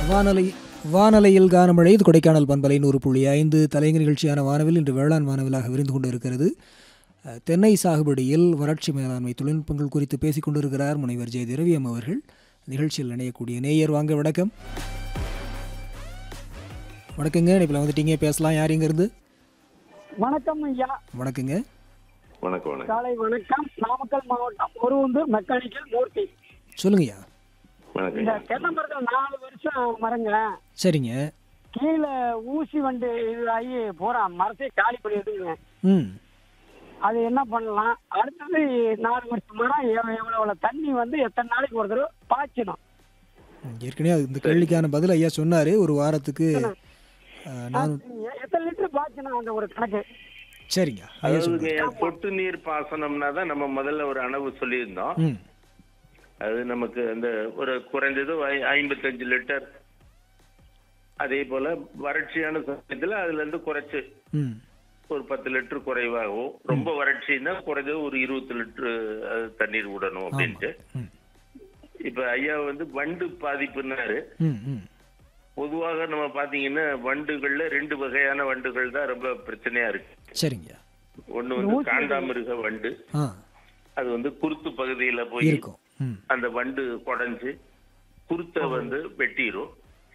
வானலை வானலையில் கானமழை. இது கொடைக்கானல் பண்பலை 100.5 தலைங்க நிகழ்ச்சியான வானவில் இன்று வேளாண் வானவிலாக விருந்து கொண்டு இருக்கிறது. தென்னை சாகுபடியில் வறட்சி மேலாண்மை தொழில்நுட்பங்கள் குறித்து பேசிக் கொண்டிருக்கிறார் முனைவர் ஜெய திரவியம் அவர்கள். நிகழ்ச்சியில் இணையக்கூடிய நேயர் வாங்க, வணக்கம். வணக்கங்க, இணைப்பில் வந்துட்டீங்க, பேசலாம். யார் இங்க இருந்து? வணக்கம் ஐயா. வணக்கங்க. வணக்கம். காலை வணக்கம். நாமக்கல் மாவட்டம் ஒருவந்தூர் மெக்கானிக்கல் மூர்த்தி. சொல்லுங்கய்யா. இந்த தென்னை மரத்தில் 4 வருஷம் மரங்க. சரிங்க. கீழே ஊசி வண்டு இதாகி பூரா மரத்தை காலி பண்ணிடுங்க. அது என்ன பண்ணலாம்? அடுத்தது 4 வருஷம் மரம் எவ்வளவு தண்ணி வந்து எத்தனை நாளைக்கு ஒரு தடவை பாய்ச்சணும்? ஏற்கனவே இந்த கேள்விக்கான பதில் ஐயா சொன்னாரு. ஒரு வாரத்துக்கு எத்தனை லிட்டர் பாய்ச்சணும் அந்த ஒரு கணக்கு? சரிங்க. சொட்டு நீர் பாசனம்னா தான் நம்ம முதல்ல ஒரு அளவு சொல்லியிருந்தோம். அது நமக்கு அந்த ஒரு குறைஞ்சது 55 லிட்டர். அதே போல வறட்சியான சமயத்துல அதுல இருந்து குறைச்சு ஒரு 10 லிட்டர் குறைவாகவும், ரொம்ப வறட்சின்னா குறைஞ்சது ஒரு 20 லிட்டர் தண்ணீர் விடணும் அப்படின்ட்டு. இப்ப ஐயா வந்து வண்டு பாதிப்புன்னாரு. பொதுவாக நம்ம பாத்தீங்கன்னா வண்டுகள்ல 2 வகையான வண்டுகள் தான் ரொம்ப பிரச்சனையா இருக்கு. சரிங்க. ஒண்ணு வந்து காண்டாமிருக வண்டு. அது வந்து குருத்து பகுதியில போய் அந்த வண்டு குடைஞ்சு குருத்தை வந்து வெட்டிரும்.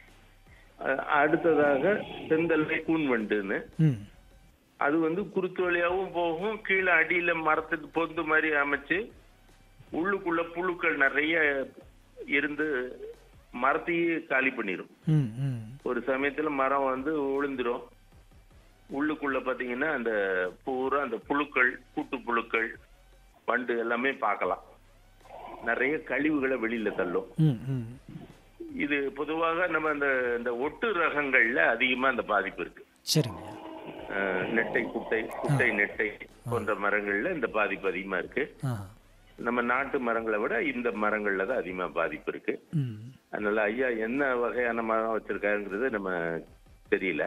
அடுத்ததாக செந்தல்லை கூன் வண்டுன்னு, அது வந்து குருத்து வழியாவும் போகும், கீழே அடியில மரத்துக்கு பொந்து மாதிரி அமைச்சு உள்ளுக்குள்ள புழுக்கள் நிறைய இருந்து மரத்தையே காலி பண்ணிரும். ஒரு சமயத்துல மரம் வந்து விழுந்துரும். உள்ளுக்குள்ள பாத்தீங்கன்னா அந்த பூரா அந்த புழுக்கள், கூட்டு புழுக்கள், வண்டு எல்லாமே பார்க்கலாம். நிறைய கழிவுகளை வெளியில தள்ளும். இது பொதுவாக நம்ம இந்த ஒட்டு ரகங்கள்ல அதிகமா அந்த பாதிப்பு இருக்கு. நெட்டை குட்டை நெட்டை போன்ற மரங்கள்ல இந்த பாதிப்பு அதிகமா இருக்கு. நம்ம நாட்டு மரங்களை விட இந்த மரங்கள்ல தான் அதிகமா பாதிப்பு இருக்கு. அதனால ஐயா என்ன வகையான மரம் வச்சிருக்காருங்கிறது நம்ம தெரியல.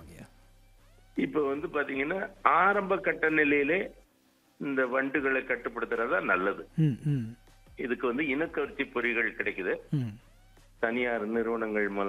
இப்ப வந்து பாத்தீங்கன்னா ஆரம்ப கட்ட நிலையிலே இந்த வண்டுகளை கட்டுப்படுத்துறதா நல்லது. இதுக்கு வந்து இனக்கவர்ச்சி பொறிகள் கிடைக்குது. தனியார் நிறுவனங்கள் மூலம்